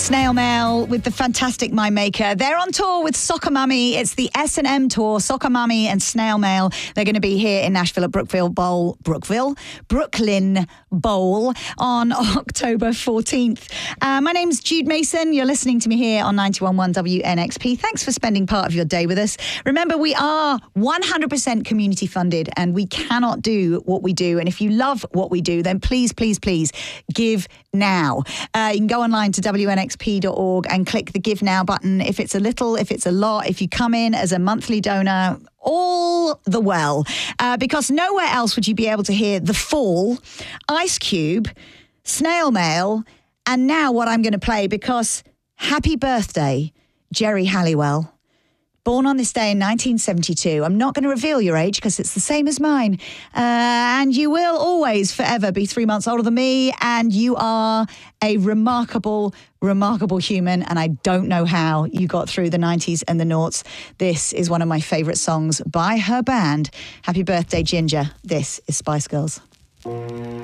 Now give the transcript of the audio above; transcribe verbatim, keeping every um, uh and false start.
Snail Mail with the fantastic My Maker. They're on tour with Soccer Mummy. It's the S and M tour, Soccer Mummy and Snail Mail. They're going to be here in Nashville at Brookville Bowl, Brookville, Brooklyn Bowl on October fourteenth. Uh, my name's Jude Mason. You're listening to me here on ninety-one point one W N X P. Thanks for spending part of your day with us. Remember, we are one hundred percent community funded and we cannot do what we do. And if you love what we do, then please, please, please give now. Uh, you can go online to W N X P dot org and click the Give Now button. If it's a little, if it's a lot, if you come in as a monthly donor, all the well, uh, because nowhere else would you be able to hear The Fall, Ice Cube, Snail Mail, and now what I'm going to play, because happy birthday, Jerry Halliwell. Born on this day in nineteen seventy-two. I'm not going to reveal your age because it's the same as mine. Uh, and you will always, forever be three months older than me. And you are a remarkable, remarkable human. And I don't know how you got through the nineties and the noughts. This is one of my favourite songs by her band. Happy birthday, Ginger. This is Spice Girls.